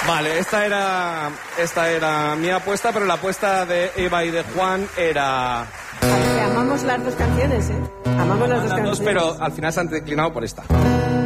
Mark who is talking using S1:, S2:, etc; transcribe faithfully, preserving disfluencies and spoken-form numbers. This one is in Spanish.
S1: Vale, esta era, esta era mi apuesta, pero la apuesta de Eva y de Juan era...
S2: Que amamos las dos canciones, ¿eh? Amamos las dos
S1: las
S2: canciones.
S1: dos, pero al final se han declinado por esta.